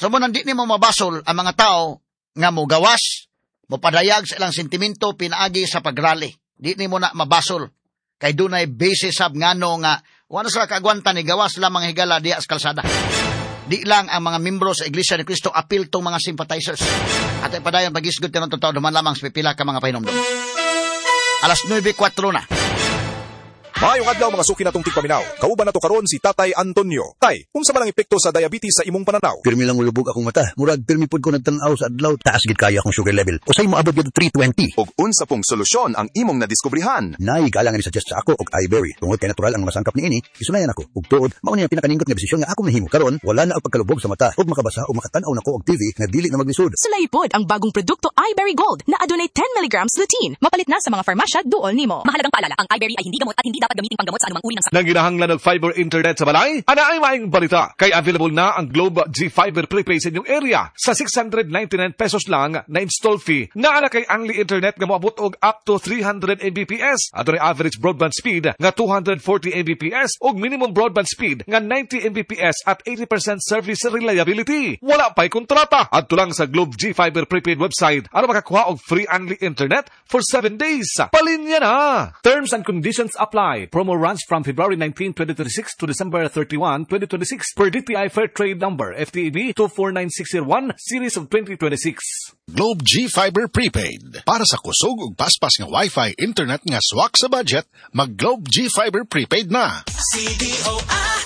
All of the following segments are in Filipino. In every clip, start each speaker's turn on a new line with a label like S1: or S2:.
S1: So mo nandi nimo mabasol ang mga tao nga mo gawas, mo padayag sa ilang sentimento pinaagi sa pagrally. Di nimo na mabasol. Kay dunay basis sab ngano nga wala sila kaagwanta ni gawas lamang higala diya sa kalsada. Di lang ang mga membro sa Iglesia ni Cristo apil tong mga sympathizers. At ipadayon pagisgod kanang totoo duman lamang sa pipila ka mga pahinomdom. Alas 9:04 na.
S2: Maayong adlaw mga suki natong tigpaminaw. Kauban nato karon si Tatay Antonio. Tay, unsa man ang epekto sa diabetes sa imong pananaw?
S3: Pirmi lang ulubog akong mata. Murag pirmi pud ko nagtan-aw sa adlaw. Taas gid kaya akong sugar level. Usay mo abot gid 320.
S2: Ug unsa pong solusyon ang imong nadiskubrihan?
S3: Nay galang ni suggest sa ako og iBerry. Tungod kay natural ang masangkap niini, isunayan ako. Ug tuod, mao niya pinakaningkot nga desisyon nga akong nahimo karon. Wala na ang pagkalubog sa mata ug makabasa o makatan-aw nako og TV nga dili na maglisod.
S4: Sulay pod ang bagong produkto iBerry Gold na adunay 10 mg lutein. Mapalit na sa mga farmasya duol nimo.
S5: Mahalagang paalala, ang iBerry ay hindi gamot at hindi dapat gamitin panggamot sa anumang uri ng sakit.
S6: Nang ginahanglan ng fiber internet sa balay, ana ay maing balita. Kay available na ang Globe G Fiber prepaid sa inyong area. Sa 699 pesos lang na install fee. Naana kay only internet nga moabot og up to 300 Mbps. Adunay average broadband speed nga 240 Mbps ug minimum broadband speed nga 90 Mbps at 80% service reliability. Wala pa'y kontrata. Adto lang sa Globe G Fiber prepaid website aron makakuha og free only internet for 7 days. Palinya na. Terms and conditions apply. Promo runs from February 19, 2026 to December 31, 2026 per DTI Fair Trade Number FTEB 249601 Series of 2026.
S7: Globe G Fiber Prepaid. Para sa kusog ug paspas nga Wi-Fi internet nga swak sa budget, mag Globe G Fiber Prepaid na.
S8: CDO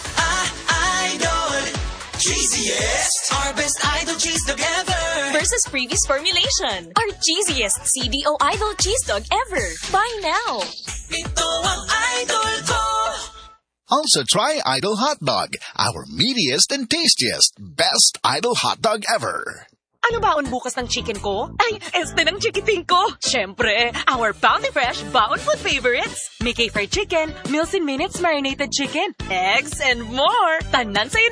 S8: Idol cheesiest, our best idol cheese dog ever
S5: Versus previous formulation. Our cheesiest CDO Idol cheese dog ever. Buy now.
S8: Ito ang idol ko.
S7: Also try Idol Hot Dog, our meatiest and tastiest, best Idol hot dog ever.
S9: Ano baon bukas ng chicken ko? Ay, este ng chikiting ko. Siyempre, our Bounty Fresh Baon Food Favorites. Mickey fried chicken, Meals in Minutes marinated chicken, eggs, and more. Tanan sa